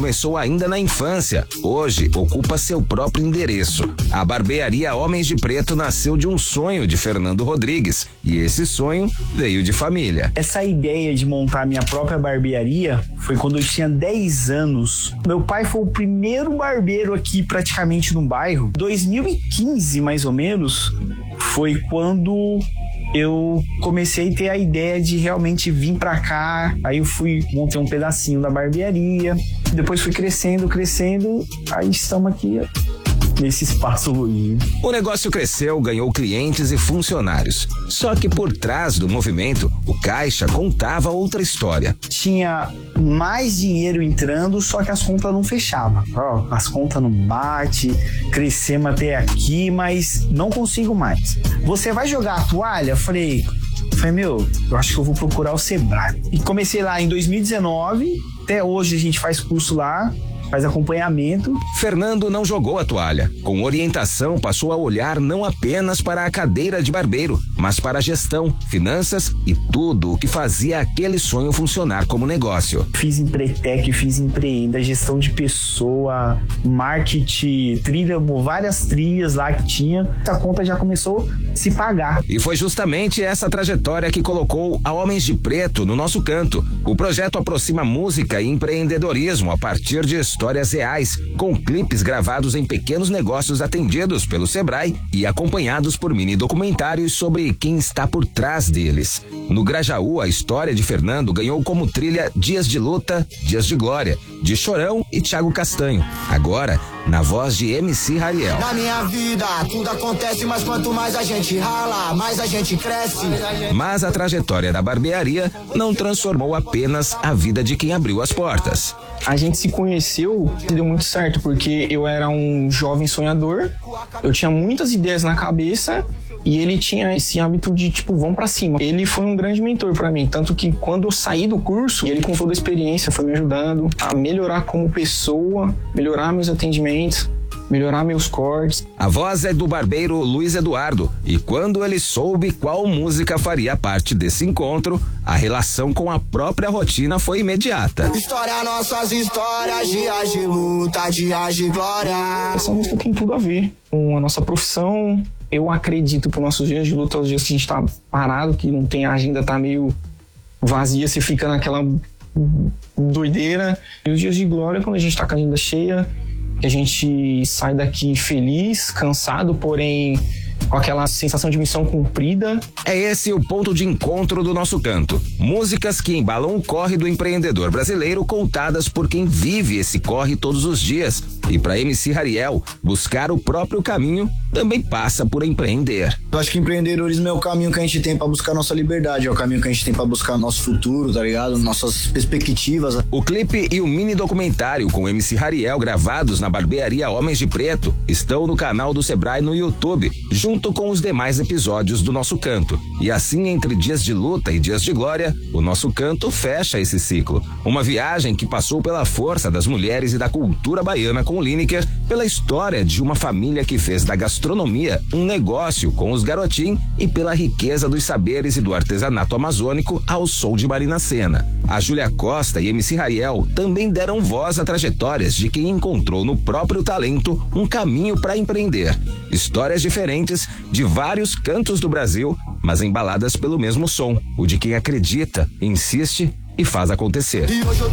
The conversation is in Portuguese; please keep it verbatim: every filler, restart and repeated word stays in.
começou ainda na infância. Hoje ocupa seu próprio endereço. A barbearia Homens de Preto nasceu de um sonho de Fernando Rodrigues e esse sonho veio de família. Essa ideia de montar minha própria barbearia foi quando eu tinha dez anos. Meu pai foi o primeiro barbeiro aqui praticamente no bairro. dois mil e quinze, mais ou menos, foi quando eu comecei a ter a ideia de realmente vir pra cá. Aí eu fui, montei um pedacinho da barbearia, depois fui crescendo, crescendo, aí estamos aqui nesse espaço hoje. O negócio cresceu, ganhou clientes e funcionários. Só que por trás do movimento, o caixa contava outra história. Tinha mais dinheiro entrando, só que as contas não fechavam. Ó, as contas não batem, crescemos até aqui, mas não consigo mais. Você vai jogar a toalha? Falei, falei, meu, eu acho que eu vou procurar o Sebrae. E comecei lá em dois mil e dezenove, até hoje a gente faz curso lá, faz acompanhamento. Fernando não jogou a toalha. Com orientação, passou a olhar não apenas para a cadeira de barbeiro, mas para a gestão, finanças e tudo o que fazia aquele sonho funcionar como negócio. Fiz Empretec, fiz Empreenda, gestão de pessoa, marketing, trilha, várias trilhas lá que tinha. A conta já começou a se pagar. E foi justamente essa trajetória que colocou a Homens de Preto no nosso canto. O projeto aproxima música e empreendedorismo a partir de histórias reais, com clipes gravados em pequenos negócios atendidos pelo Sebrae e acompanhados por mini documentários sobre quem está por trás deles. No Grajaú, a história de Fernando ganhou como trilha Dias de Luta, Dias de Glória, de Chorão e Thiago Castanho. Agora, na voz de M C Hariel. Na minha vida, tudo acontece, mas quanto mais a gente rala, mais a gente cresce. Mas a trajetória da barbearia não transformou apenas a vida de quem abriu as portas. A gente se conheceu e deu muito certo, porque eu era um jovem sonhador, eu tinha muitas ideias na cabeça e ele tinha esse hábito de, tipo, vamos pra cima. Ele foi um grande mentor pra mim, tanto que quando eu saí do curso, ele com toda a experiência foi me ajudando a melhorar como pessoa, melhorar meus atendimentos, melhorar meus cortes. A voz é do barbeiro Luiz Eduardo e quando ele soube qual música faria parte desse encontro, a relação com a própria rotina foi imediata. História nossas histórias, dias de luta, dias de glória. Essa música tem tudo a ver com a nossa profissão. Eu acredito que os nossos dias de luta, os dias que a gente tá parado, que não tem a agenda, tá meio vazia, você fica naquela doideira. E os dias de glória, quando a gente tá com a agenda cheia, que a gente sai daqui feliz, cansado, porém com aquela sensação de missão cumprida. É esse o ponto de encontro do nosso canto. Músicas que embalam o corre do empreendedor brasileiro, contadas por quem vive esse corre todos os dias. E para M C Hariel, buscar o próprio caminho também passa por empreender. Eu acho que empreendedorismo é o caminho que a gente tem para buscar nossa liberdade, é o caminho que a gente tem para buscar nosso futuro, tá ligado? Nossas perspectivas. O clipe e o mini documentário com M C Hariel gravados na barbearia Homens de Preto estão no canal do Sebrae no YouTube, junto com os demais episódios do nosso canto. E assim, entre dias de luta e dias de glória, o nosso canto fecha esse ciclo. Uma viagem que passou pela força das mulheres e da cultura baiana com o Lineker, pela história de uma família que fez da gastronomia um negócio com os garotim e pela riqueza dos saberes e do artesanato amazônico ao som de Marina Sena. A Júlia Costa e M C Hariel também deram voz a trajetórias de quem encontrou no próprio talento um caminho para empreender. Histórias diferentes de vários cantos do Brasil, mas embaladas pelo mesmo som, o de quem acredita, insiste e faz acontecer. E hoje eu